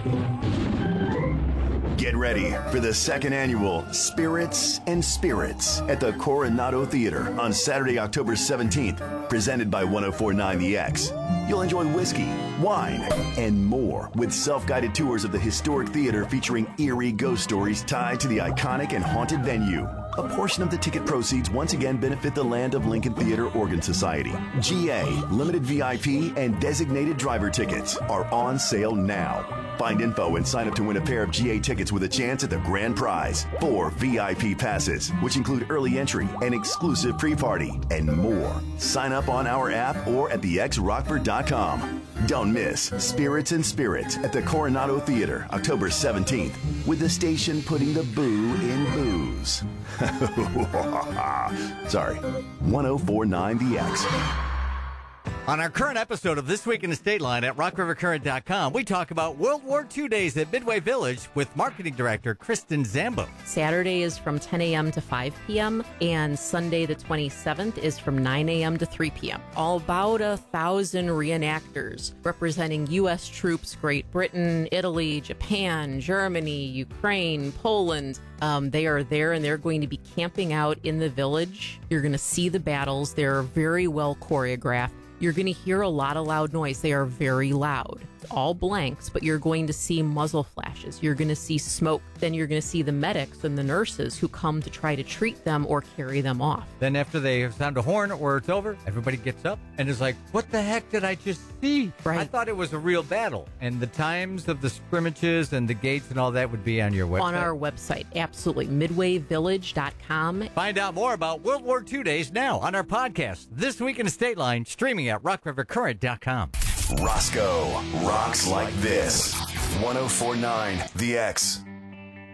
Get ready for the second annual Spirits and Spirits at the Coronado Theater on Saturday, October 17th, presented by 1049 The X. You'll enjoy whiskey, wine, and more with self-guided tours of the historic theater featuring eerie ghost stories tied to the iconic and haunted venue. A portion of the ticket proceeds once again benefit the Land of Lincoln Theater Organ Society. GA, limited VIP, and designated driver tickets are on sale now. Find info and sign up to win a pair of GA tickets with a chance at the grand prize. 4 VIP passes, which include early entry and exclusive pre-party, and more. Sign up on our app or at thexrockford.com. Don't miss Spirits and Spirits at the Coronado Theater, October 17th, with the station putting the boo in booze. Sorry, 1049 The X. On our current episode of This Week in Estate Line at rockrivercurrent.com, we talk about World War II days at Midway Village with marketing director Kristen Zambo. Saturday is from 10 a.m. to 5 p.m. and Sunday the 27th is from 9 a.m. to 3 p.m. All about 1,000 reenactors representing U.S. troops, Great Britain, Italy, Japan, Germany, Ukraine, Poland. They are there and they're going to be camping out in the village. You're going to see the battles. They're very well choreographed. You're going to hear a lot of loud noise. They are very loud. It's all blanks, but you're going to see muzzle flashes. You're going to see smoke. Then you're going to see the medics and the nurses who come to try to treat them or carry them off. Then after they sound a horn or it's over, everybody gets up and is like, what the heck did I just see? Right. I thought it was a real battle. And the times of the scrimmages and the gates and all that would be on your website. On our website, absolutely. MidwayVillage.com. Find out more about World War II days now on our podcast, This Week in Estate Line, streaming at rockrivercurrent.com. Roscoe rocks like this. 1049 The X.